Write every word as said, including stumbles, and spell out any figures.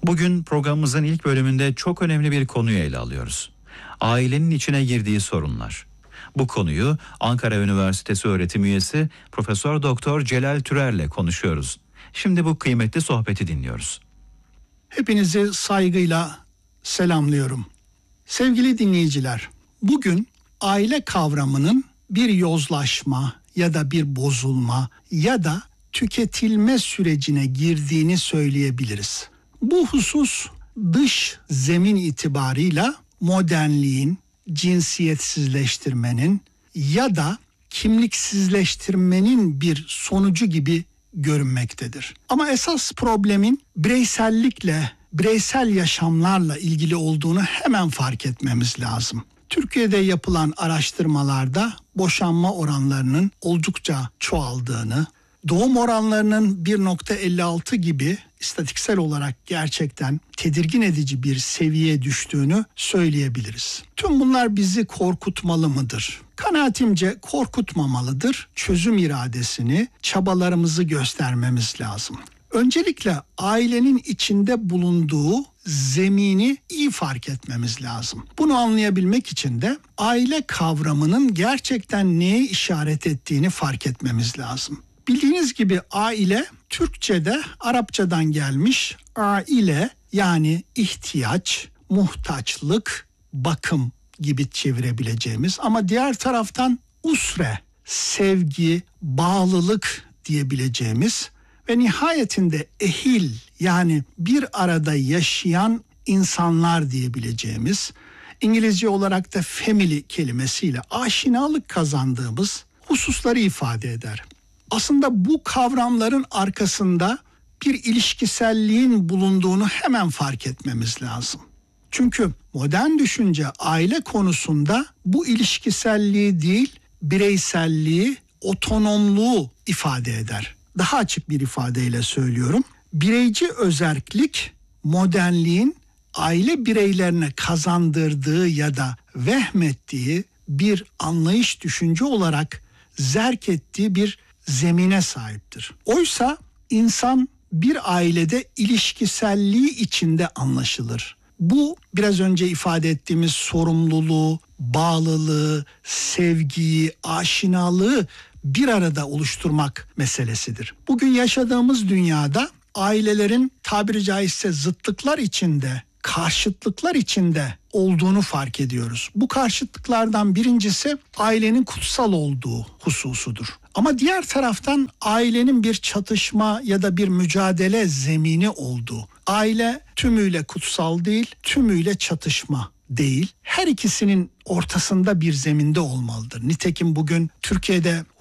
Bugün programımızın ilk bölümünde çok önemli bir konuyu ele alıyoruz. Ailenin içine girdiği sorunlar. Bu konuyu Ankara Üniversitesi öğretim üyesi Profesör Doktor Celal Türer'le konuşuyoruz. Şimdi bu kıymetli sohbeti dinliyoruz. Hepinizi saygıyla selamlıyorum. Sevgili dinleyiciler, bugün aile kavramının bir yozlaşma ya da bir bozulma ya da tüketilme sürecine girdiğini söyleyebiliriz. Bu husus dış zemin itibarıyla modernliğin, cinsiyetsizleştirmenin ya da kimliksizleştirmenin bir sonucu gibi görünmektedir. Ama esas problemin bireysellikle, bireysel yaşamlarla ilgili olduğunu hemen fark etmemiz lazım. Türkiye'de yapılan araştırmalarda boşanma oranlarının oldukça çoğaldığını, doğum oranlarının bir virgül elli altı gibi istatistiksel olarak gerçekten tedirgin edici bir seviyeye düştüğünü söyleyebiliriz. Tüm bunlar bizi korkutmalı mıdır? Kanaatimce korkutmamalıdır. Çözüm iradesini, çabalarımızı göstermemiz lazım. Öncelikle ailenin içinde bulunduğu zemini iyi fark etmemiz lazım. Bunu anlayabilmek için de aile kavramının gerçekten neye işaret ettiğini fark etmemiz lazım. Bildiğiniz gibi aile Türkçe'de Arapçadan gelmiş aile, yani ihtiyaç, muhtaçlık, bakım gibi çevirebileceğimiz, ama diğer taraftan usre, sevgi, bağlılık diyebileceğimiz ve nihayetinde ehil, yani bir arada yaşayan insanlar diyebileceğimiz, İngilizce olarak da family kelimesiyle aşinalık kazandığımız hususları ifade eder. Aslında bu kavramların arkasında bir ilişkiselliğin bulunduğunu hemen fark etmemiz lazım. Çünkü modern düşünce aile konusunda bu ilişkiselliği değil, bireyselliği, otonomluğu ifade eder. Daha açık bir ifadeyle söylüyorum. Bireyci özerklik, modernliğin aile bireylerine kazandırdığı ya da vehmettiği bir anlayış, düşünce olarak zerk ettiği bir zemine sahiptir. Oysa insan bir ailede ilişkiselliği içinde anlaşılır. Bu biraz önce ifade ettiğimiz sorumluluğu, bağlılığı, sevgiyi, aşinalığı bir arada oluşturmak meselesidir. Bugün yaşadığımız dünyada ailelerin tabiri caizse zıtlıklar içinde, karşıtlıklar içinde olduğunu fark ediyoruz. Bu karşıtlıklardan birincisi ailenin kutsal olduğu hususudur. Ama diğer taraftan ailenin bir çatışma ya da bir mücadele zemini olduğu. Aile tümüyle kutsal değil, tümüyle çatışma değil. Her ikisinin ortasında bir zeminde olmalıdır. Nitekim bugün Türkiye'de